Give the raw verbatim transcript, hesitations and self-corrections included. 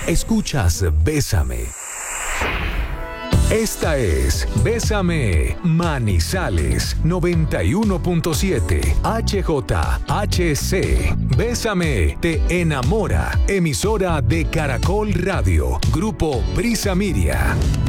Escuchas Bésame. Esta es Bésame Manizales noventa y uno punto siete H J H C. Bésame te enamora. Emisora de Caracol Radio. Grupo Prisa Media.